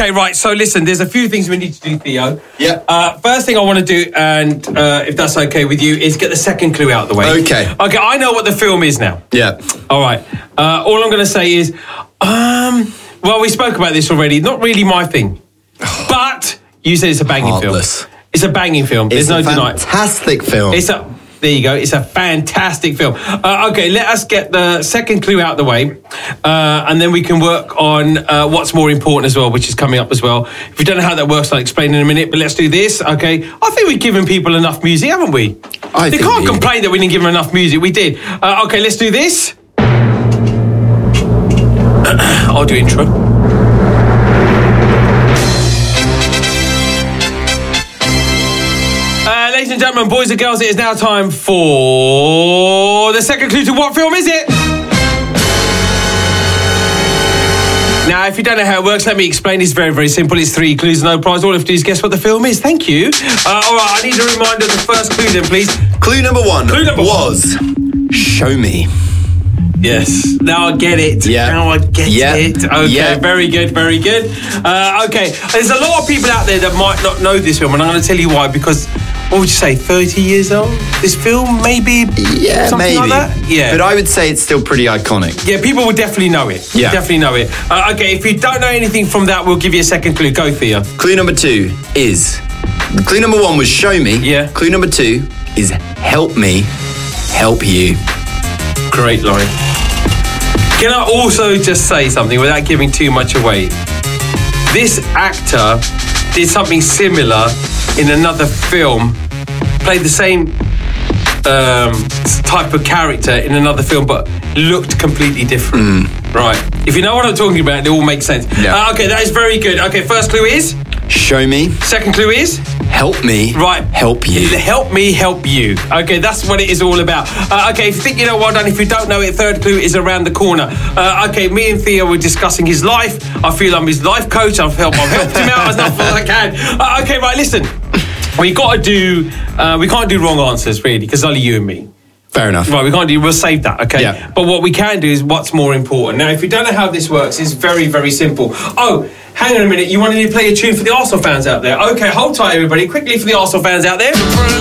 Okay, right. So listen, there's a few things we need to do, Theo. Yeah. First thing I want to do, and if that's okay with you, is get the second clue out of the way. Okay. Okay, I know what the film is now. Yeah. All right. All I'm going to say is, well, we spoke about this already. Not really my thing. But you said it's a banging Heartless. film. It's a banging film. It's There's no denying. fantastic film. There you go. It's a fantastic film. Okay, let us get the second clue out of the way, and then we can work on what's more important as well, which is coming up as well. If you don't know how that works, I'll explain in a minute, but let's do this, okay? I think we've given people enough music, haven't we? They can't complain that we didn't give them enough music. We did. Okay, let's do this. I'll do intro. Ladies and gentlemen, boys and girls, it is now time for the second clue to what film is it? Now, if you don't know how it works, let me explain. It's very, very simple. It's 3 clues, no prize. All you have to do is guess what the film is. Thank you. All right, I need a reminder of the first clue then, please. Clue number 1 was Show Me. Yes. Now I get it. Yeah. Now I get it. Okay, Yeah. very good, very good. Okay, there's a lot of people out there that might not know this film, and I'm going to tell you why, because... What would you say, 30 years old? This film, maybe? Yeah, something maybe. like that? Yeah. But I would say it's still pretty iconic. Yeah, people would definitely know it. Yeah. Definitely know it. Okay, if you don't know anything from that, we'll give you a second clue. Go, Theo. Clue number 2 is... Clue number 1 was Show Me. Yeah. Clue number 2 is Help Me, Help You. Great line. Can I also just say something without giving too much away? This actor did something similar in another film, played the same type of character in another film, but looked completely different. Right. If you know what I'm talking about, it all makes sense. Yeah. Okay, that is very good. Okay, first clue is? Show Me. Second clue is? Help Me. Right. Help You. Help me, help you. Okay, that's what it is all about. Okay, if you think you know, well done. If you don't know it, third clue is around the corner. Okay, me and Theo were discussing his life. I feel I'm his life coach. I've helped him out as much as I can. Okay, right, listen. We can't do wrong answers, really, because only you and me. Fair enough. Right, we'll save that, okay? Yeah. But what we can do is what's more important. Now, if you don't know how this works, it's very, very simple. Oh, hang on a minute. You wanted me to play a tune for the Arsenal fans out there? Okay, hold tight, everybody. Quickly for the Arsenal fans out there.